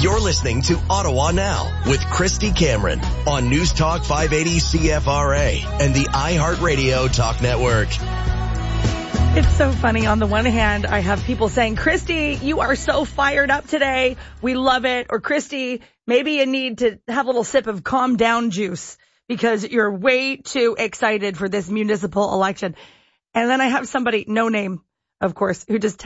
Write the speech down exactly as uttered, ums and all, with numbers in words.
You're listening to Ottawa Now with Christy Cameron on News Talk five eighty C F R A and the iHeartRadio Talk Network. It's so funny. On the one hand, I have people saying, Christy, you are so fired up today. We love it. Or Christy, maybe you need to have a little sip of calm down juice because you're way too excited for this municipal election. And then I have somebody, no name, of course, who just